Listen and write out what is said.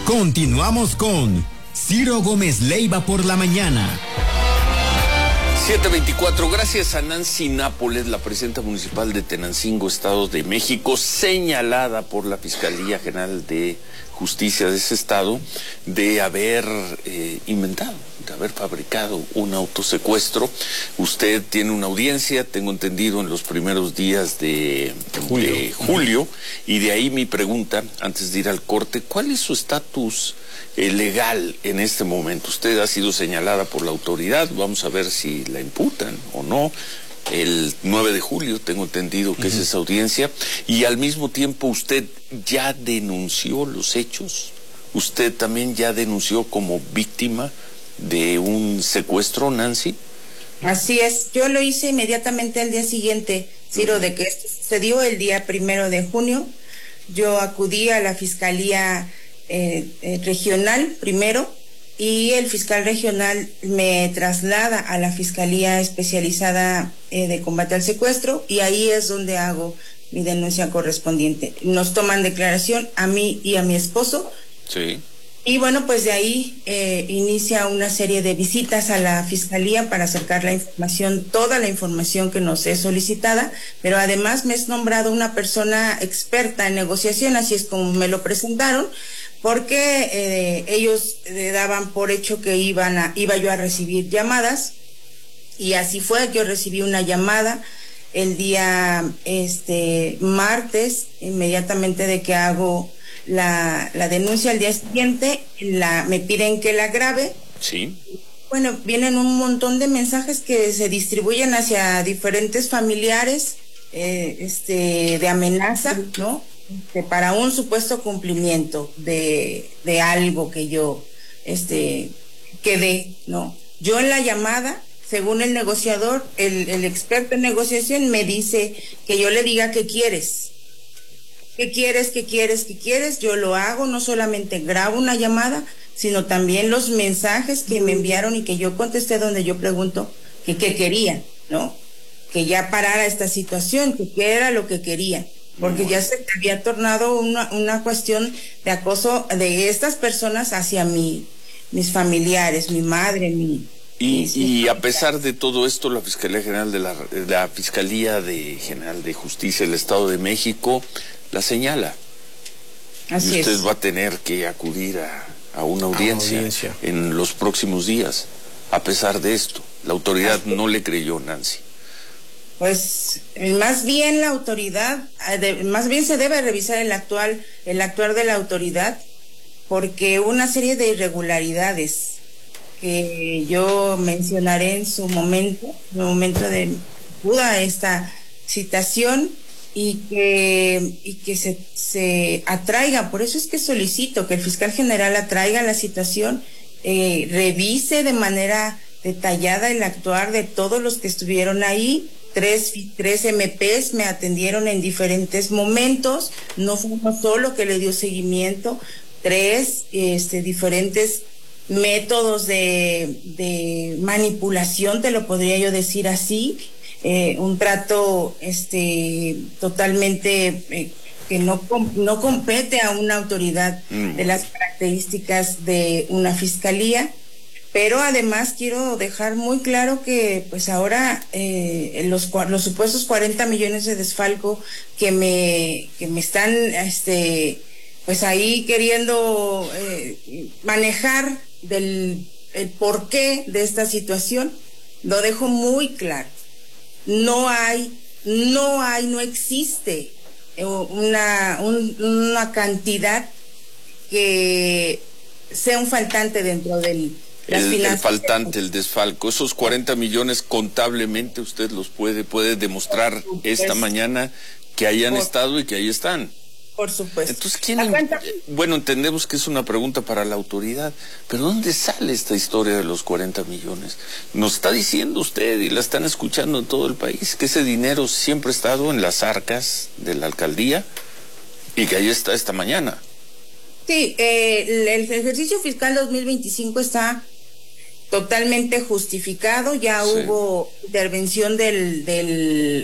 Continuamos con Ciro Gómez Leiva por la mañana. 7:24. Gracias a Nancy Nápoles, la presidenta municipal de Tenancingo, Estado de México, señalada por la Fiscalía General de Justicia de ese estado de haber inventado, de haber fabricado un autosecuestro. Usted tiene una audiencia, tengo entendido, en los primeros días de julio, y de ahí mi pregunta, antes de ir al corte, ¿cuál es su estatus legal en este momento? Usted ha sido señalada por la autoridad, vamos a ver si la imputan o no. El 9 de julio tengo entendido que es esa audiencia, y al mismo tiempo usted ya denunció los hechos. Usted también ya denunció como víctima de un secuestro, Nancy. Así es, yo lo hice inmediatamente al día siguiente, Ciro, de que esto sucedió el día 1 de junio. Yo acudí a la Fiscalía Regional primero, y el fiscal regional me traslada a la Fiscalía Especializada de Combate al Secuestro, y ahí es donde hago mi denuncia correspondiente. Nos toman declaración a mí y a mi esposo. Sí. Y bueno, pues de ahí inicia una serie de visitas a la Fiscalía para acercar la información, toda la información que nos es solicitada, pero además me es nombrado una persona experta en negociación, así es como me lo presentaron, porque ellos daban por hecho que iba yo a recibir llamadas, y así fue. Yo recibí una llamada el día martes, inmediatamente de que hago la denuncia. Al día siguiente me piden que la grabe. Sí. Bueno, vienen un montón de mensajes que se distribuyen hacia diferentes familiares, de amenaza, ¿no? Para un supuesto cumplimiento de algo que yo quedé, ¿no? Yo en la llamada, según el negociador, el experto en negociación me dice que yo le diga qué quieres. ¿Qué quieres? ¿Qué quieres? ¿Qué quieres? Yo lo hago, no solamente grabo una llamada, sino también los mensajes que me enviaron y que yo contesté, donde yo pregunto que qué querían, ¿no? Que ya parara esta situación, que qué era lo que querían, porque ya se había tornado una cuestión de acoso de estas personas hacia mis familiares, mi madre, Y a pesar de todo esto, la Fiscalía General la Fiscalía General de Justicia del Estado de México la señala. Así y usted es. va a tener que acudir a una audiencia en los próximos días. A pesar de esto, la autoridad no le creyó, Nancy. Pues más bien la autoridad, más bien se debe revisar el actuar de la autoridad, porque una serie de irregularidades que yo mencionaré en su momento de toda esta citación, y que se atraiga. Por eso es que solicito que el fiscal general atraiga la citación, revise de manera detallada el actuar de todos los que estuvieron ahí. Tres MPs me atendieron en diferentes momentos, no fue uno solo que le dio seguimiento, tres diferentes métodos de manipulación, te lo podría yo decir así, un trato totalmente que no compete a una autoridad de las características de una fiscalía. Pero además quiero dejar muy claro que pues ahora los supuestos 40 millones de desfalco que me están pues ahí queriendo manejar el porqué de esta situación, lo dejo muy claro. No existe una cantidad que sea un faltante dentro del el faltante, el desfalco. Esos 40 millones contablemente usted los puede demostrar esta mañana que hayan estado y que ahí están. Por supuesto. Entonces, bueno, entendemos que es una pregunta para la autoridad, pero ¿dónde sale esta historia de los 40 millones? Nos está diciendo usted, y la están escuchando en todo el país, que ese dinero siempre ha estado en las arcas de la alcaldía y que ahí está esta mañana. Sí, el ejercicio fiscal 2025 está totalmente justificado. Ya hubo intervención del